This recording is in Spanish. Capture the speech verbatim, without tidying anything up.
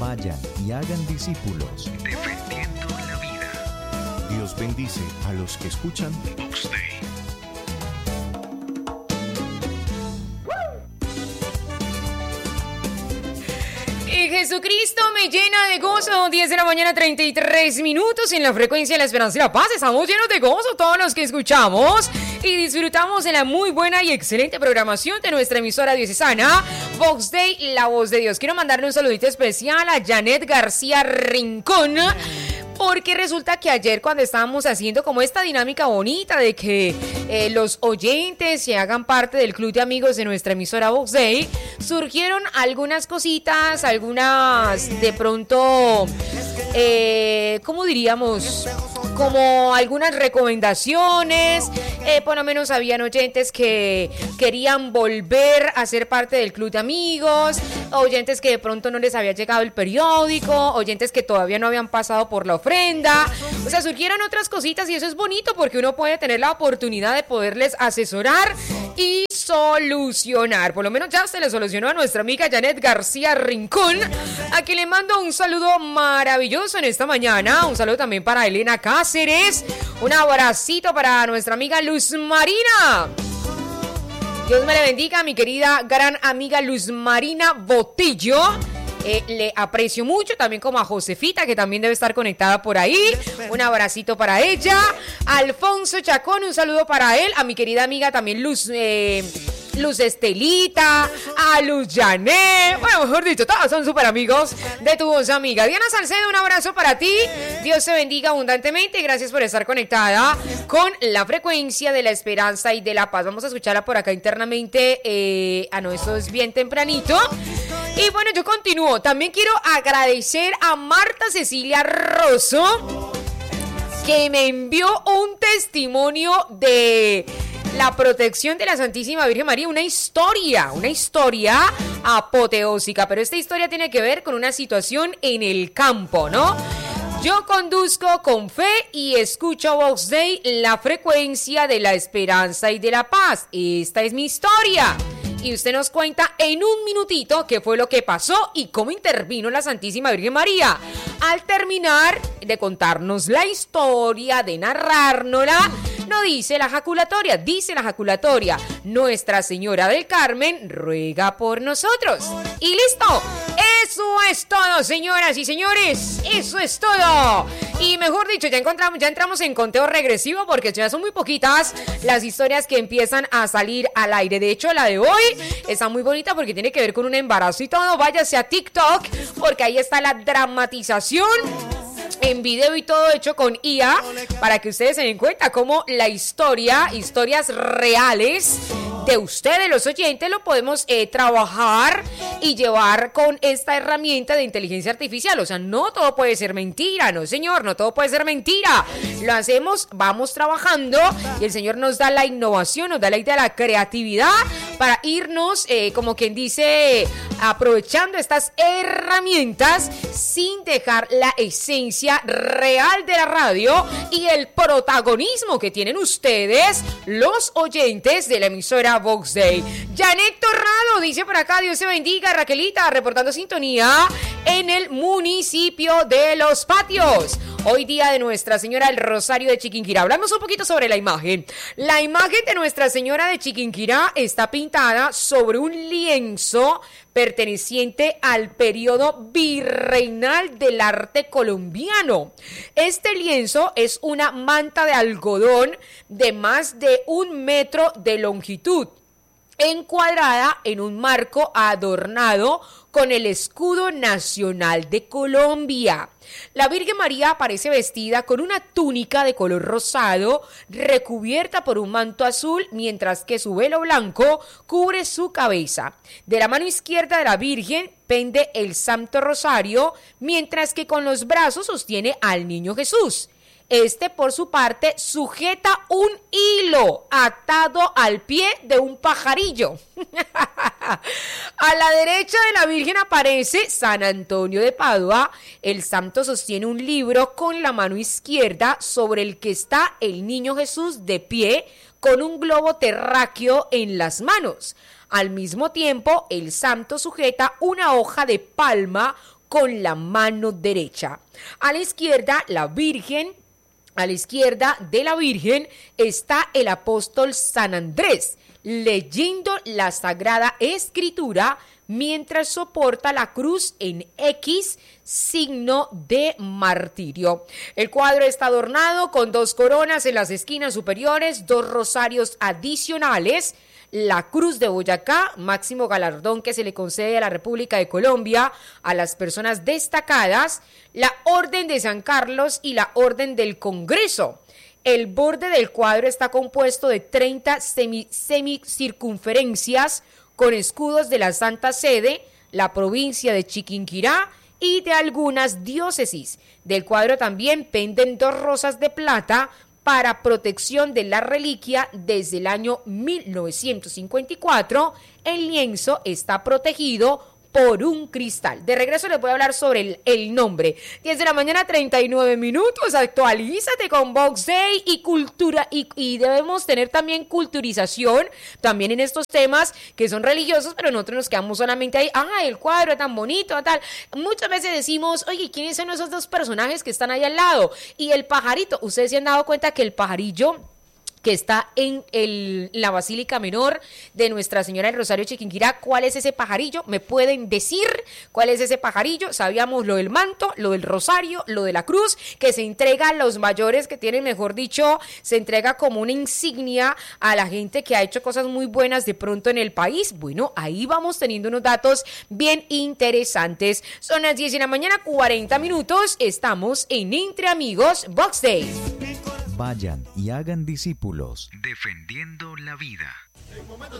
Vayan y hagan discípulos. Defendiendo la vida. Dios bendice a los que escuchan Vox Day. Y Jesucristo me llena de gozo. diez de la mañana, treinta y tres minutos en la frecuencia de la esperanza y la paz. Estamos llenos de gozo todos los que escuchamos y disfrutamos de la muy buena y excelente programación de nuestra emisora diocesana Vox Day, la voz de Dios. Quiero mandarle un saludito especial a Janet García Rincón, porque resulta que ayer, cuando estábamos haciendo como esta dinámica bonita de que eh, los oyentes se hagan parte del club de amigos de nuestra emisora Vox Day, surgieron algunas cositas, algunas de pronto, eh, ¿cómo diríamos? Como algunas recomendaciones. Eh, por lo menos habían oyentes que querían volver a ser parte del club de amigos, oyentes que de pronto no les había llegado el periódico, oyentes que todavía no habían pasado por la ofrenda. O sea, surgieron otras cositas y eso es bonito porque uno puede tener la oportunidad de poderles asesorar y solucionar. Por lo menos ya se le solucionó a nuestra amiga Janet García Rincón, a quien le mando un saludo maravilloso en esta mañana. Un saludo también para Elena Cáceres. Un abracito para nuestra amiga Luz Marina. Dios me le bendiga, mi querida gran amiga Luz Marina Botillo. Eh, le aprecio mucho, también como a Josefita, que también debe estar conectada por ahí. Un abracito para ella. Alfonso Chacón, un saludo para él. A mi querida amiga también Luz eh, Luz Estelita, a Luz Janet. Bueno, mejor dicho, todos son súper amigos de tu voz amiga. Diana Salcedo, un abrazo para ti. Dios te bendiga abundantemente y gracias por estar conectada con la frecuencia de la esperanza y de la paz. Vamos a escucharla por acá internamente. Eh, ah, no, eso es bien tempranito. Y bueno, yo continúo. También quiero agradecer a Marta Cecilia Rosso, que me envió un testimonio de la protección de la Santísima Virgen María, una historia, una historia apoteósica, pero esta historia tiene que ver con una situación en el campo, ¿no? Yo conduzco con fe y escucho Vox Day, la frecuencia de la esperanza y de la paz. Esta es mi historia. Y usted nos cuenta en un minutito qué fue lo que pasó y cómo intervino la Santísima Virgen María. Al terminar de contarnos la historia, de narrárnosla, no dice la jaculatoria, dice la jaculatoria: Nuestra Señora del Carmen ruega por nosotros. Y listo. Eso es todo, señoras y señores. Eso es todo. Y mejor dicho, ya encontramos, ya entramos en conteo regresivo porque ya son muy poquitas las historias que empiezan a salir al aire. De hecho, la de hoy está muy bonita porque tiene que ver con un embarazo y todo. Váyase a TikTok porque ahí está la dramatización en video y todo hecho con I A para que ustedes se den cuenta cómo la historia, historias reales de ustedes, los oyentes, lo podemos eh, trabajar y llevar con esta herramienta de inteligencia artificial. O sea, no todo puede ser mentira, no señor, no todo puede ser mentira. Lo hacemos, vamos trabajando y el Señor nos da la innovación, nos da la idea, la creatividad para irnos, eh, como quien dice, aprovechando estas herramientas sin dejar la esencia real de la radio y el protagonismo que tienen ustedes, los oyentes de la emisora Vox Day. Janet Torrado dice por acá: Dios se bendiga, Raquelita, reportando sintonía en el municipio de Los Patios. Hoy día de Nuestra Señora del Rosario de Chiquinquirá. Hablamos un poquito sobre la imagen. La imagen de Nuestra Señora de Chiquinquirá está pintada sobre un lienzo perteneciente al periodo virreinal del arte colombiano. Este lienzo es una manta de algodón de más de un metro de longitud, encuadrada en un marco adornado con el escudo nacional de Colombia. La Virgen María aparece vestida con una túnica de color rosado, recubierta por un manto azul, mientras que su velo blanco cubre su cabeza. De la mano izquierda de la Virgen pende el Santo Rosario, mientras que con los brazos sostiene al Niño Jesús. Este, por su parte, sujeta un hilo atado al pie de un pajarillo. A la derecha de la Virgen aparece San Antonio de Padua. El santo sostiene un libro con la mano izquierda sobre el que está el Niño Jesús de pie con un globo terráqueo en las manos. Al mismo tiempo, el santo sujeta una hoja de palma con la mano derecha. A la izquierda, la Virgen. A la izquierda de la Virgen está el apóstol San Andrés, leyendo la Sagrada Escritura mientras soporta la cruz en X, signo de martirio. El cuadro está adornado con dos coronas en las esquinas superiores, dos rosarios adicionales, la Cruz de Boyacá, máximo galardón que se le concede a la República de Colombia a las personas destacadas, la Orden de San Carlos y la Orden del Congreso. El borde del cuadro está compuesto de treinta semi, semicircunferencias con escudos de la Santa Sede, la provincia de Chiquinquirá y de algunas diócesis. Del cuadro también penden dos rosas de plata para protección de la reliquia desde el año mil novecientos cincuenta y cuatro. El lienzo está protegido por un cristal. De regreso les voy a hablar sobre el, el nombre. diez de la mañana, treinta y nueve minutos. Actualízate con Box Day y cultura. Y, y debemos tener también culturización, también en estos temas que son religiosos, pero nosotros nos quedamos solamente ahí. Ah, el cuadro es tan bonito, tal. Muchas veces decimos, oye, ¿quiénes son esos dos personajes que están ahí al lado? Y el pajarito. Ustedes se han dado cuenta que el pajarillo que está en el, la Basílica Menor de Nuestra Señora del Rosario Chiquinquirá, ¿cuál es ese pajarillo? ¿Me pueden decir cuál es ese pajarillo? Sabíamos lo del manto, lo del rosario, lo de la cruz, que se entrega a los mayores que tienen, mejor dicho, se entrega como una insignia a la gente que ha hecho cosas muy buenas de pronto en el país. Bueno, ahí vamos teniendo unos datos bien interesantes. Son las diez de la mañana, cuarenta minutos, estamos en Entre Amigos Box Day. Vayan y hagan discípulos. Defendiendo la vida. En momentos